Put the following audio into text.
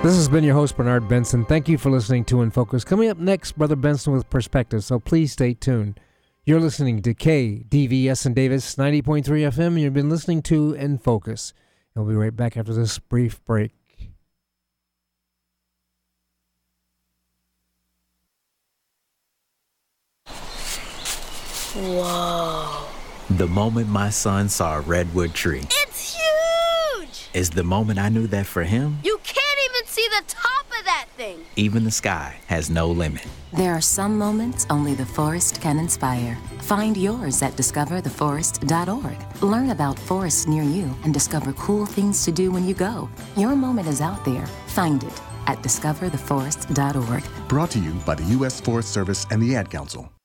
This has been your host, Bernard Benson. Thank you for listening to In Focus. Coming up next, Brother Benson with Perspective, so please stay tuned. You're listening to KDVS and Davis 90.3 FM, and you've been listening to In Focus. And we'll be right back after this brief break. Whoa. The moment my son saw a redwood tree. It's huge! Is the moment I knew that for him, You can't even see the top of that thing. even the sky has no limit. There are some moments only the forest can inspire. Find yours at discovertheforest.org. Learn about forests near you and discover cool things to do when you go. Your moment is out there. Find it at discovertheforest.org. Brought to you by the U.S. Forest Service and the Ad Council.